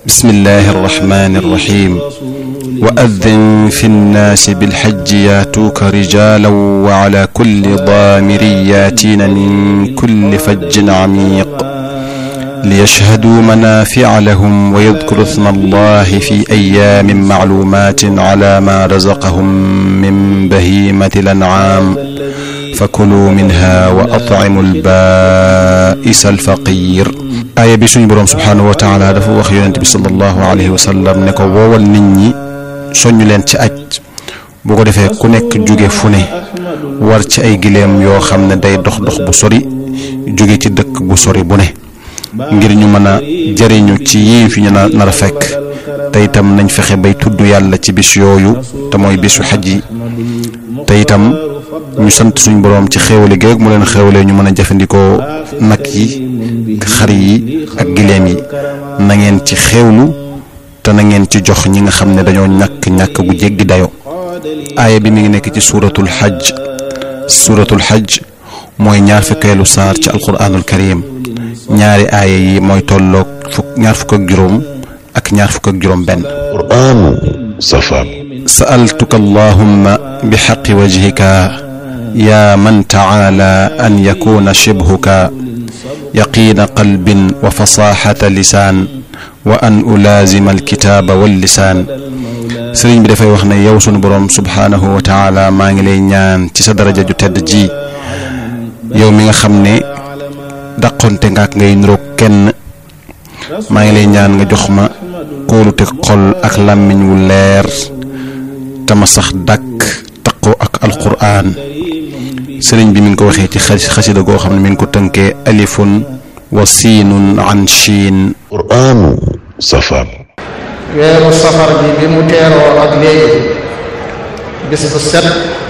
bismillahi arrahmani irrahim wa addin fi nnaasi bilxajji yaatuuka rijalan wa ala kulli daamirin yaatiina min kulli fajjin camiiq liyashhaduu manaafica lahum wa yadkuru isma allahi fi ayyaamin macluumaatin ala ma razaqahum min bahiimati lancaam fakuluu minha wa atcimu albaa'isa alfaqiir. aaya bi suñu boroom subhaanahu wa taala dafa wax yonent bi sallallahu alayhi wa sallam ne ko woowal nit ñi soññu leen ci aj bu ko defee ku nekk jóge fu ne war ci ay gileem yoo xam ne day dox dox bu sori jóge ci dëkk bu sori bu ne ngir ñu mën a jariñu ci yii fi ñu nar a fekk te itam nañ fexe bay tudd yàlla ci bis yooyu te mooy bisu xaj yi te itam ñu sant suñu boroom ci xéewale gi rek mu leen xéewale ñu mën a jëfandikoo nag yi xar yi ak gileem yi na ngeen ci xéewlu te na ngeen ci jox ñi nga xam ne dañoo ñàkk gu jéggi dayo. aaya bi mi ngi nekk ci suuratul xajj mooy ñaar fukkeelu saar ci alquraanul karim ñaari aaya yi mooy tolloog ñaar fukk ak juróom ak ñaar fukk ak juróom benn. quraanu safar. sa'altuka allahumma bi xaqi wajhika yaa man taala an yakuna shibhuka yaqiina qalbin wa fasaxata lisaan wa an ulaazima alkitaaba wallisaan. sëriñ bi dafay wax ne yow sunu boroom subhaanahu wa taala maa ngi lay ñaan ci sa daraja ju tedd ji yow mi nga xam ne daqonte nga ak ngay niroog kenn maa ngi lay ñaan nga jox ma kóolute xol ak làmmiñ wu leer te ma sax dàkk taqoo ak alquraan. sëriñ bi mi ngi ko waxee ci xasida goo xam ne mi ngi ko tënkee alifun wa siinun an chiin. quraanu safar. weeru safar bi mu teeroo ak léegi bis bu set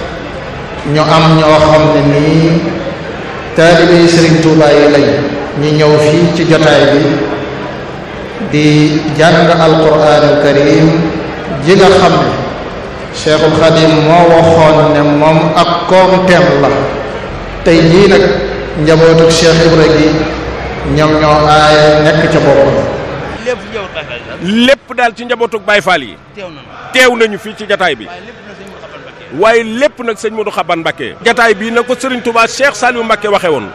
ñu am ñoo xam ne nii taalibe yi sëriñ Tuubaa yi lañ ñu ñëw fii ci jotaay bi di jàng alquraanul karim ji nga xam ne Cheikhul Khadim moo waxoon ne moom ak koomteem la tey jii nag njabootuk Cheikh Ibra gi ñoom ñoo aaye nekk ca boppam. lépp daal ci njabootuk Baye Fall yi teew nañu fii ci jataay bi waaye lépp nag sëñ Modou Xaban Mbacké jataay bii na ko Serigne Touba Cheikh Saliou Mbacké waxe woon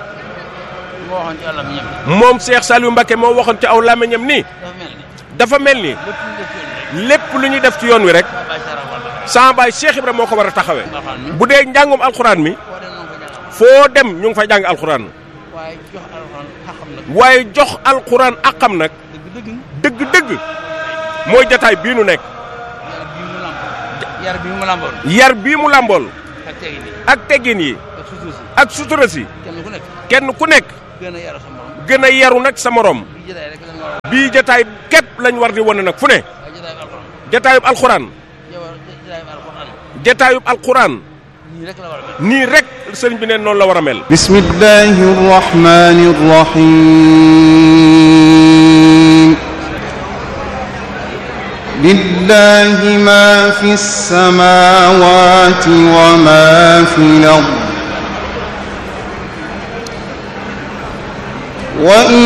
moom Cheikh Saliou Mbacké moo waxoon ci aw làmmiñam ni dafa mel ni lépp lu ñuy def ci yoon wi rek sama baay Cheikh Ibra moo ko war a taxawee bu dee njàngum alxuraan mi foo dem ñu ngi fay jàng alxuraan waaye jox alxuraan akam nag dëgg-dëgg mooy jataay bii nu nekk yar bii mu làmbool ak teggin yi ak sutura si kenn ku nekk gën a yaru nag sa morom bii jataay képp lañ war di wane nag fu ne jataayub alxuraan jataayub alquran nii rek sëriñ bi ne noonu la war a mel. bismillahi rahmani rahim lillahi ma fi samawati wa ma fi al-ard wa